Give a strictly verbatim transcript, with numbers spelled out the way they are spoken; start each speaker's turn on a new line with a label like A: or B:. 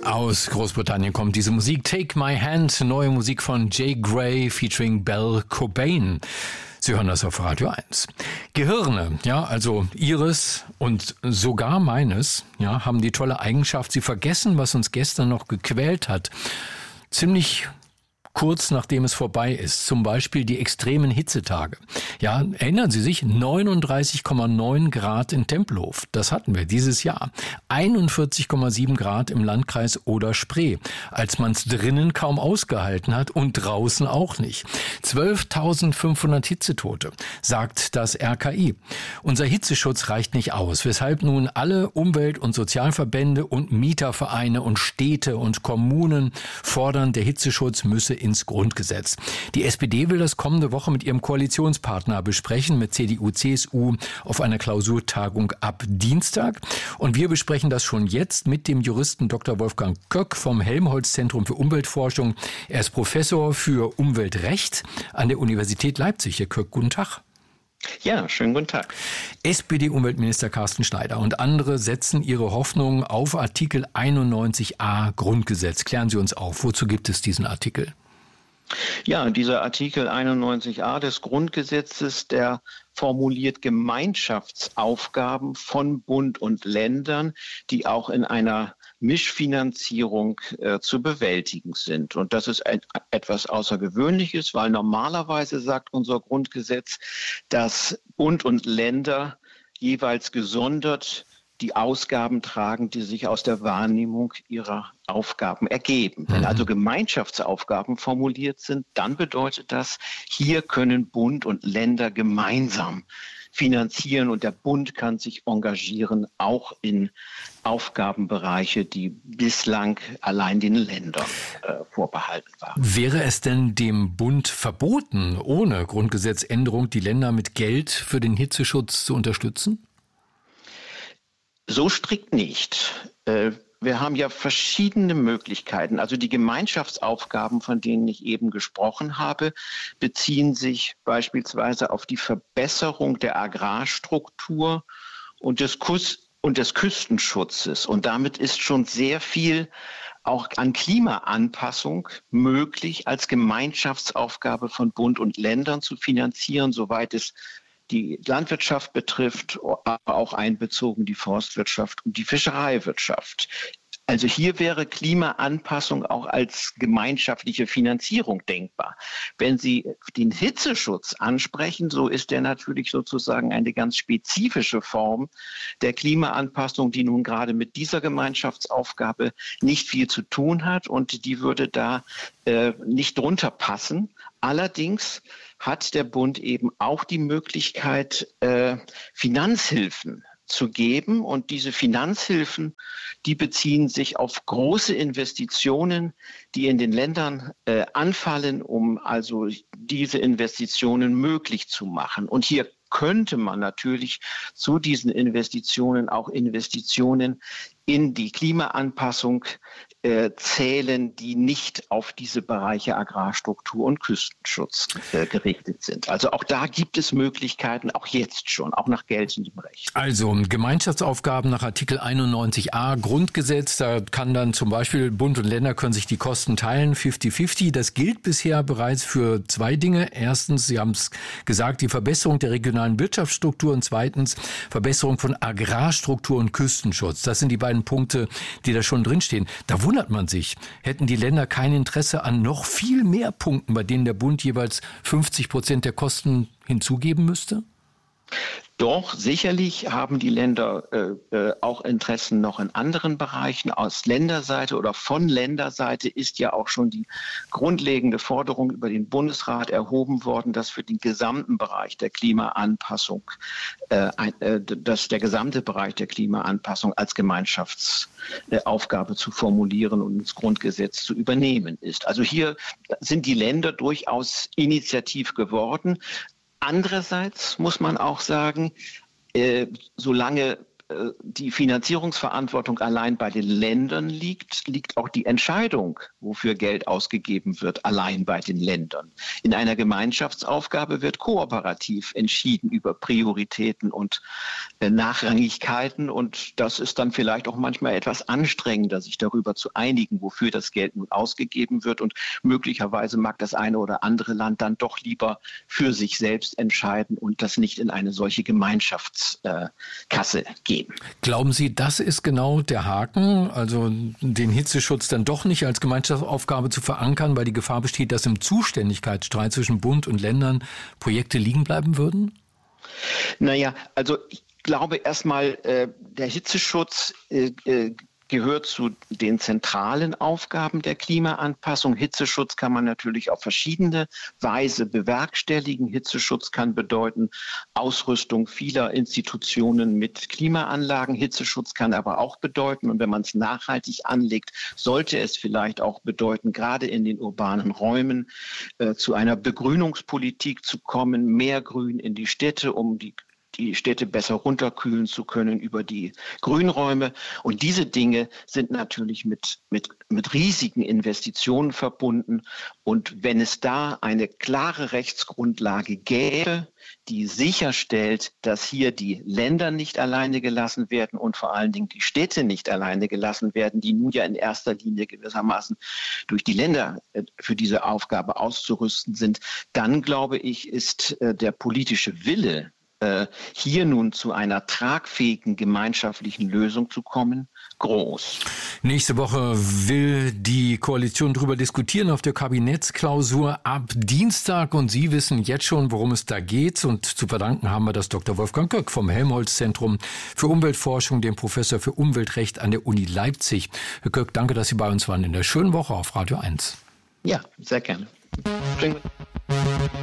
A: Aus Großbritannien kommt diese Musik Take My Hand, neue Musik von Jay Gray featuring Belle Cobain. Sie hören das auf Radio eins. Gehirne, ja, also Ihres und sogar meines, ja, haben die tolle Eigenschaft, sie vergessen, was uns gestern noch gequält hat. Ziemlich kurz nachdem es vorbei ist. Zum Beispiel die extremen Hitzetage. Ja, erinnern Sie sich, neununddreißig Komma neun Grad in Tempelhof. Das hatten wir dieses Jahr. einundvierzig Komma sieben Grad im Landkreis Oder-Spree. Als man es drinnen kaum ausgehalten hat und draußen auch nicht. zwölftausendfünfhundert Hitzetote, sagt das R K I. Unser Hitzeschutz reicht nicht aus, weshalb nun alle Umwelt- und Sozialverbände und Mietervereine und Städte und Kommunen fordern, der Hitzeschutz müsse ins Grundgesetz. Die S P D will das kommende Woche mit ihrem Koalitionspartner besprechen, mit C D U, C S U auf einer Klausurtagung ab Dienstag. Und wir besprechen das schon jetzt mit dem Juristen Doktor Wolfgang Köck vom Helmholtz-Zentrum für Umweltforschung. Er ist Professor für Umweltrecht an der Universität Leipzig. Herr Köck, guten Tag.
B: Ja, schönen guten Tag.
A: S P D-Umweltminister Carsten Schneider und andere setzen ihre Hoffnung auf Artikel einundneunzig a Grundgesetz. Klären Sie uns auf, wozu gibt es diesen Artikel?
B: Ja, dieser Artikel einundneunzig a des Grundgesetzes, der formuliert Gemeinschaftsaufgaben von Bund und Ländern, die auch in einer Mischfinanzierung äh, zu bewältigen sind. Und das ist ein, etwas Außergewöhnliches, weil normalerweise sagt unser Grundgesetz, dass Bund und Länder jeweils gesondert die Ausgaben tragen, die sich aus der Wahrnehmung ihrer Aufgaben ergeben. Wenn also Gemeinschaftsaufgaben formuliert sind, dann bedeutet das, hier können Bund und Länder gemeinsam finanzieren und der Bund kann sich engagieren, auch in Aufgabenbereiche, die bislang allein den Ländern äh, vorbehalten waren.
A: Wäre es denn dem Bund verboten, ohne Grundgesetzänderung die Länder mit Geld für den Hitzeschutz zu unterstützen?
B: So strikt nicht. Wir haben ja verschiedene Möglichkeiten. Also die Gemeinschaftsaufgaben, von denen ich eben gesprochen habe, beziehen sich beispielsweise auf die Verbesserung der Agrarstruktur und des, Kus- und des Küstenschutzes. Und damit ist schon sehr viel auch an Klimaanpassung möglich, als Gemeinschaftsaufgabe von Bund und Ländern zu finanzieren, soweit es die Landwirtschaft betrifft, aber auch einbezogen die Forstwirtschaft und die Fischereiwirtschaft. Also hier wäre Klimaanpassung auch als gemeinschaftliche Finanzierung denkbar. Wenn Sie den Hitzeschutz ansprechen, so ist der natürlich sozusagen eine ganz spezifische Form der Klimaanpassung, die nun gerade mit dieser Gemeinschaftsaufgabe nicht viel zu tun hat und die würde da äh, nicht drunter passen. Allerdings hat der Bund eben auch die Möglichkeit, äh, Finanzhilfen zu geben. Und diese Finanzhilfen, die beziehen sich auf große Investitionen, die in den Ländern äh, anfallen, um also diese Investitionen möglich zu machen. Und hier könnte man natürlich zu diesen Investitionen auch Investitionen in die Klimaanpassung äh, zählen, die nicht auf diese Bereiche Agrarstruktur und Küstenschutz äh, gerichtet sind. Also auch da gibt es Möglichkeiten, auch jetzt schon, auch nach geltendem Recht.
A: Also Gemeinschaftsaufgaben nach Artikel einundneunzig a Grundgesetz, da kann dann zum Beispiel Bund und Länder können sich die Kosten teilen, fünfzig fünfzig. Das gilt bisher bereits für zwei Dinge. Erstens, Sie haben es gesagt, die Verbesserung der regionalen Wirtschaftsstruktur und zweitens Verbesserung von Agrarstruktur und Küstenschutz. Das sind die beiden Punkte, die da schon drinstehen. Da wundert man sich, hätten die Länder kein Interesse an noch viel mehr Punkten, bei denen der Bund jeweils fünfzig Prozent der Kosten hinzugeben müsste?
B: Doch, sicherlich haben die Länder äh, äh, auch Interessen noch in anderen Bereichen. Aus Länderseite oder von Länderseite ist ja auch schon die grundlegende Forderung über den Bundesrat erhoben worden, dass für den gesamten Bereich der Klimaanpassung, äh, ein, äh, dass der gesamte Bereich der Klimaanpassung als Gemeinschaftsaufgabe äh, zu formulieren und ins Grundgesetz zu übernehmen ist. Also hier sind die Länder durchaus initiativ geworden. Andererseits muss man auch sagen, äh, solange die Finanzierungsverantwortung allein bei den Ländern liegt, liegt auch die Entscheidung, wofür Geld ausgegeben wird, allein bei den Ländern. In einer Gemeinschaftsaufgabe wird kooperativ entschieden über Prioritäten und Nachrangigkeiten, und das ist dann vielleicht auch manchmal etwas anstrengender, sich darüber zu einigen, wofür das Geld nun ausgegeben wird, und möglicherweise mag das eine oder andere Land dann doch lieber für sich selbst entscheiden und das nicht in eine solche Gemeinschaftskasse geben.
A: Glauben Sie, das ist genau der Haken, also den Hitzeschutz dann doch nicht als Gemeinschaftsaufgabe zu verankern, weil die Gefahr besteht, dass im Zuständigkeitsstreit zwischen Bund und Ländern Projekte liegen bleiben würden?
B: Naja, also ich glaube erstmal, äh, der Hitzeschutz äh, äh, gehört zu den zentralen Aufgaben der Klimaanpassung. Hitzeschutz kann man natürlich auf verschiedene Weise bewerkstelligen. Hitzeschutz kann bedeuten Ausrüstung vieler Institutionen mit Klimaanlagen. Hitzeschutz kann aber auch bedeuten, und wenn man es nachhaltig anlegt, sollte es vielleicht auch bedeuten, gerade in den urbanen Räumen äh, zu einer Begrünungspolitik zu kommen, mehr Grün in die Städte, um die die Städte besser runterkühlen zu können über die Grünräume. Und diese Dinge sind natürlich mit, mit, mit riesigen Investitionen verbunden. Und wenn es da eine klare Rechtsgrundlage gäbe, die sicherstellt, dass hier die Länder nicht alleine gelassen werden und vor allen Dingen die Städte nicht alleine gelassen werden, die nun ja in erster Linie gewissermaßen durch die Länder für diese Aufgabe auszurüsten sind, dann glaube ich, ist der politische Wille, hier nun zu einer tragfähigen gemeinschaftlichen Lösung zu kommen, groß.
A: Nächste Woche will die Koalition darüber diskutieren auf der Kabinettsklausur ab Dienstag, und Sie wissen jetzt schon, worum es da geht, und zu verdanken haben wir das Doktor Wolfgang Köck vom Helmholtz-Zentrum für Umweltforschung, dem Professor für Umweltrecht an der Uni Leipzig. Herr Köck, danke, dass Sie bei uns waren in der schönen Woche auf Radio eins.
B: Ja, sehr gerne.